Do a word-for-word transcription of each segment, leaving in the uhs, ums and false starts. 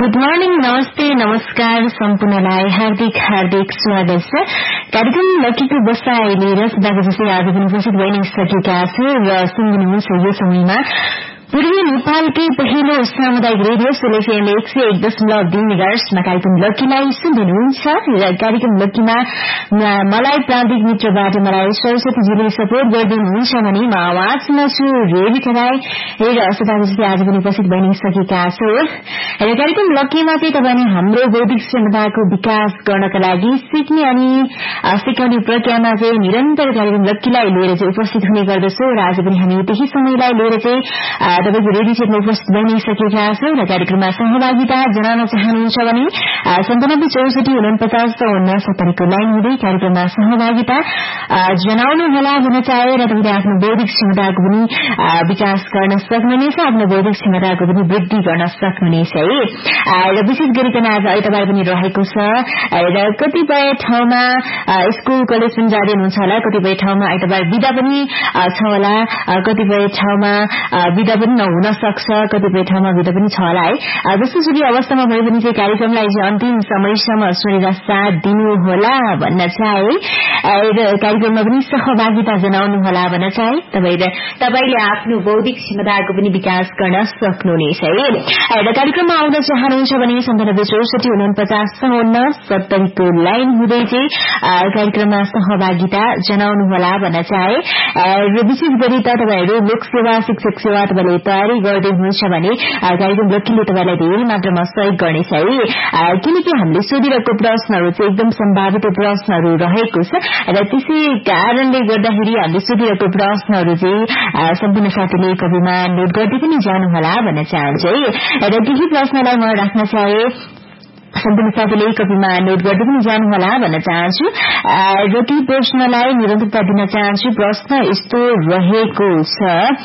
Good morning, नमस्ते, नमस्कार सम्पूर्णलाई हार्दिक हार्दिक स्वागत छ। कार्यक्रम लकीको बसाइ लिएर सदाको जस्तै आज पनि उपस्थित भइ नै सकेका छु र सुन्नुहुन्छ यो समयमा पूर्वी नेपालकै पहिलो सामुदायिक रेडियो सोलेफिएम एक सय एक दशमलव दुई मेगाहर्ट्जमा कार्यक्रम लकीलाई सुन्दै हुनुहुन्छ र कार्यक्रम लकीमा मलाई प्रान्तिक मित्रबाट मलाई सरस्वतीजीले सपोर्ट गर्दै हुनुहुन्छ भने म आवाजमा छु रेडियो खराई र सदाको जस्तै आज पनि उपस्थित भइ नै सकेका छु र कार्यक्रम लकीमा चाहिँ तपाईले हाम्रो बौद्धिक क्षमताको विकास गर्नका लागि सिक्ने अनि सिकाउने प्रक्रियामा चाहिँ निरन्तर कार्यक्रम लकीलाई लिएर चाहिँ उपस्थित हुने गर्दछौं र आज पनि हामी त्यही समयलाई लिएर चाहिँ तपाईको रेडियो सेटमा उपस्थित भइ नै सकेका छौं र कार्यक्रममा सहभागिता जनाउन चाहनुहुन्छ भने सन्तानब्बे चौसठी उनपचास चौवन्न सत्तरीको लाइन हुँदै कार्यक्रममा सहभागिता जनाउनुहोला भन्न चाहे र तपाईले आफ्नो बौद्धिक क्षमताको पनि विकास गर्न सक्नुहुनेछ, आफ्नो बौद्धिक क्षमताको पनि वृद्धि गर्न सक्नुहुनेछ है। र विशेष गरिकन आज आइतबार पनि रहेको छ र कतिपय ठाउँमा स्कूल कलेज पनि जाँदै हुनुहुन्छ होला, कतिपय ठाउँमा आइतबार बिदा पनि छ होला, कतिपय ठाउँमा बिदा पनि नहुन सक्छ, कतिपय ठाउँमा बिदा पनि छ होला है। जसोसुकै अवस्थामा भए पनि चाहिँ कार्यक्रमलाई चाहिँ अन्तिम समयसम्म सुनेर साथ दिनुहोला भन्न चाहे र कार्यक्रममा पनि सहभागिता जनाउनुहोला भन्न चाहे तपाईले आफ्नो बौद्धिक क्षमताको पनि विकास गर्न सक्नुहुनेछ है। र कार्यक्रममा आउन चाहनुहुन्छ भने सन्तानब्बे चौसठी उनपचास चौवन्न सत्तरीको लाइन हुँदै चाहिँ कार्यक्रममा सहभागिता जनाउनुहोला भन्न चाहे र विशेष गरी त तपाईहरू लोकसेवा शिक्षक सेवा तपाईले तयारी गर्दै हुनुहुन्छ भने कार्यक्रम लकीले तपाईलाई धेरै मात्रामा सहयोग गर्नेछ है, किनकि हामीले सोधिरहेको प्रश्नहरू चाहिँ एकदम सम्भावित प्रश्नहरू रहेको छ र त्यसै कारणले गर्दाखेरि हामीले सोधिरहेको प्रश्नहरू चाहिँ सम्पूर्ण साथीले कविमा नोट गर्दै पनि जानुहोला भन्न चाहन्छु है। र केही प्रश्नलाई म राख्न चाहे सम्पूर्ण साथीले कपिमा नोट गर्दै पनि जानुहोला भन्न चाहन्छु र ती प्रश्नलाई निरन्तरता दिन चाहन्छु। प्रश्न यस्तो रहेको छ,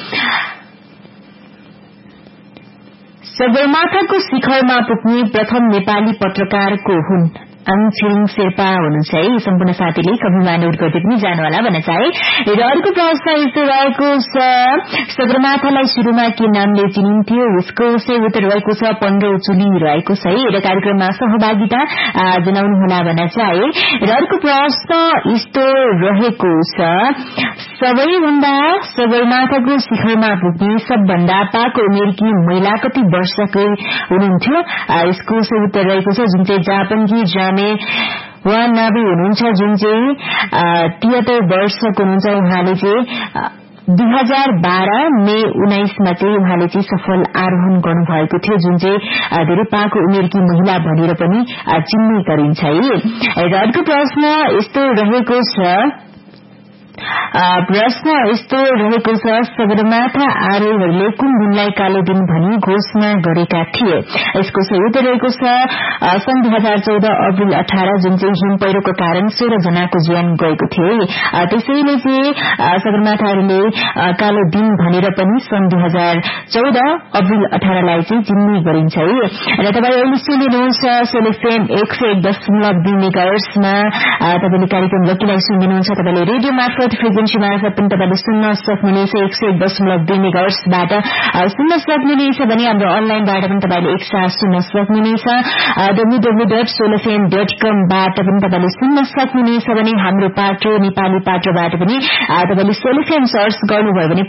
सगरमाथाको शिखरमा पुग्ने प्रथम नेपाली पत्रकार को हुन्? छिरिङ शेर्पा हुनुहुन्छ है। सम्पूर्ण साथीले कविमा नोट गर्दै पनि जानुहोला भन्न चाहे र अर्को प्रश्न यस्तो रहेको छ, सगरमाथालाई सुरुमा के नामले चिनिन्थ्यो? यसको सही उत्तर रहेको छ पन्ध्र चुली रहेको छ है र कार्यक्रममा सहभागिता जनाउनुहोला भन्न चाहे र अर्को प्रश्न यस्तो रहेको छ, सबैभन्दा सगरमाथाको शिखरमा पुग्ने सबभन्दा पाको उमेरकी महिला कति वर्षकै हुनुहुन्थ्यो? यसको सही उत्तर रहेको छ जुन चाहिँ जापानकी जामे वा नाबी हुनुहुन्छ, जुन चाहिँ तिहत्तर वर्षको हुनुहुन्छ। उहाँले चाहिँ दुई हजार बाह्र मे उन्नाइसमा चाहिँ उहाँले चाहिँ सफल आरोहण गर्नुभएको थियो, जुन चाहिँ धेरै पाको उमेरकी महिला भनेर पनि चिन्ने गरिन्छ है। र अर्को प्रश्न यस्तो रहेको छ, प्रश्न यस्तो रहेको छ, सगरमाथा आरोहहरूले कुन दिनलाई कालो दिन भनी घोषणा गरेका थिए? यसको सही उत्तर रहेको छ सन् दुई हजार चौध अप्रेल अठार, जुन चाहिँ हिम पहिरोको कारण सोह्र जनाको ज्यान गएको थियो। त्यसैले चाहिँ सगरमाथाहरूले कालो दिन भनेर पनि सन् दुई हजार चौध अप्रेल अठारलाई चाहिँ चिन्ने गरिन्छ है। र तपाईँ अहिले सुनिनुहुन्छ सोलेफेम एक सय एक दशमलव दुई मेगाहर्ट्जमा तपाईँले कार्यक्रम लकीलाई सुनिदिनुहुन्छ। तपाईँले रेडियो मार्फत फ्रिक्वेन्सी मार्फत पनि तपाईले सुन्न सक्नुहुनेछ, एक सय एक दशमलव दुई मेगाहर्ट्जबाट सुन्न सक्नुहुनेछ भने हाम्रो अनलाइनबाट पनि तपाईले एकसाथ सुन्न सक्नुहुनेछ। डब्ल्यू डब्ल्यू डट सोलेफेम डट कमबाट पनि तपाईले सुन्न सक्नुहुनेछ भने हाम्रो पाटो नेपाली पाटोबाट पनि तपाईले सोलेफेम सर्च गर्नुभयो भने